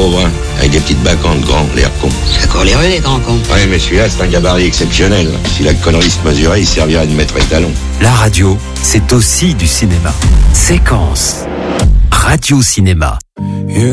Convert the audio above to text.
pauvre, hein, avec des petites bacchantes grands, l'air con. Ça court les rues, les grands cons. Ouais, mais celui-là, c'est un gabarit exceptionnel. Si la connerie se mesurait, il servirait de maître étalon. La radio, c'est aussi du cinéma. Séquence. Radio Cinéma.